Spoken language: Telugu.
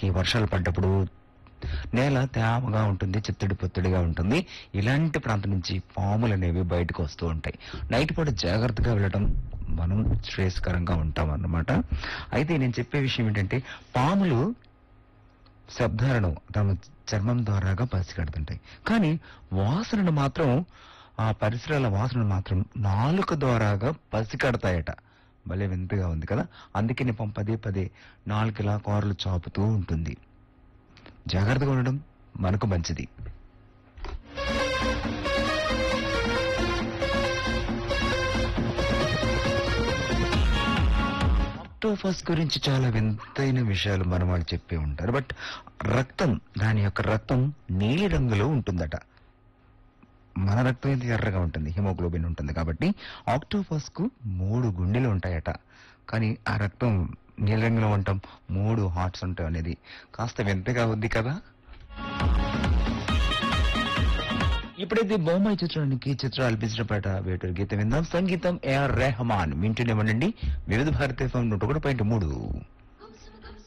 మనకి వర్షాలు పడ్డప్పుడు నేల తేమగా ఉంటుంది, చిత్తడి పొత్తిడిగా ఉంటుంది. ఇలాంటి ప్రాంతం నుంచి పాములు అనేవి బయటకు వస్తూ ఉంటాయి. నైట్ పూట జాగ్రత్తగా వెళ్ళడం మనం శ్రేయస్కరంగా ఉంటాం అన్నమాట. అయితే నేను చెప్పే విషయం ఏంటంటే, పాములు శబ్దాలను తమ చర్మం ద్వారాగా పసిగడుతుంటాయి. కానీ వాసనను మాత్రం ఆ పరిసరాల వాసనను మాత్రం నాలుక ద్వారాగా పసిగడతాయట. భలే వింతగా ఉంది కదా! అందుకే నిపం పదే పదే నాలుకలా కారులు చాపుతూ ఉంటుంది. జాగ్రత్తగా ఉండడం మనకు మంచిది. ఆక్టోపస్ గురించి చాలా వింతైన విషయాలు మన వాళ్ళు చెప్పే ఉంటారు. బట్ దాని యొక్క రక్తం నీలి రంగులో ఉంటుందట. మన రక్తం అయితే ఎర్రగా ఉంటుంది, హిమోగ్లోబిన్ ఉంటుంది కాబట్టి ఆక్టోపస్ కు 3 గుండెలు ఉంటాయట. కానీ ఆ రక్తం నీలి రంగులో ఉంటాం, 3 హార్ట్స్ ఉంటాయి అనేది కాస్త వింతగా ఉంది కదా. ఇప్పుడైతే బొమ్మాయి చిత్రానికి చిత్రాలు పిలిచినపాట వేటూరు గీతం విందాం. సంగీతం AR రెహమాన్. వింటూనే ఉండండి వివిధ భారత FM 101.3.